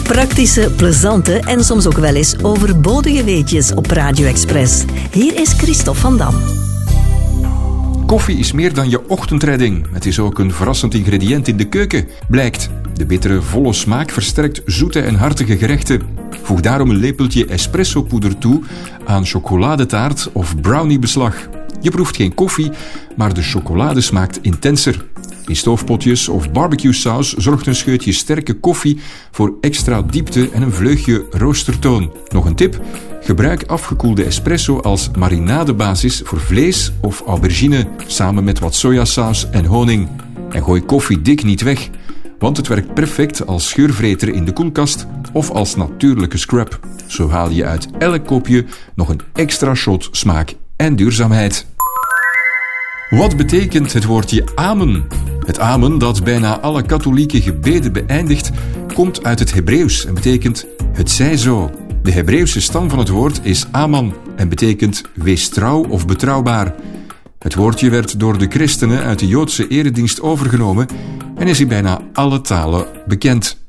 Praktische, plezante en soms ook wel eens overbodige weetjes op Radio Express. Hier is Christophe van Dam. Koffie is meer dan je ochtendredding. Het is ook een verrassend ingrediënt in de keuken, blijkt. De bittere, volle smaak versterkt zoete en hartige gerechten. Voeg daarom een lepeltje espressopoeder toe aan chocoladetaart of browniebeslag. Je proeft geen koffie, maar de chocolade smaakt intenser. In stoofpotjes of barbecuesaus zorgt een scheutje sterke koffie voor extra diepte en een vleugje roostertoon. Nog een tip: gebruik afgekoelde espresso als marinadebasis voor vlees of aubergine, samen met wat sojasaus en honing. En gooi koffie dik niet weg, want het werkt perfect als scheurvreter in de koelkast of als natuurlijke scrub. Zo haal je uit elk kopje nog een extra shot smaak en duurzaamheid. Wat betekent het woordje amen? Het amen, dat bijna alle katholieke gebeden beëindigt, komt uit het Hebreeuws en betekent het zij zo. De Hebreeuwse stam van het woord is aman en betekent wees trouw of betrouwbaar. Het woordje werd door de christenen uit de Joodse eredienst overgenomen en is in bijna alle talen bekend.